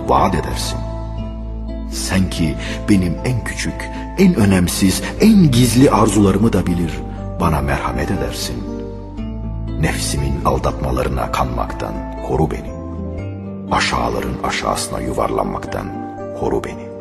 vaat edersin. Sen ki benim en küçük, en önemsiz, en gizli arzularımı da bilir, bana merhamet edersin. Nefsimin aldatmalarına kanmaktan koru beni. Aşağıların aşağısına yuvarlanmaktan koru beni.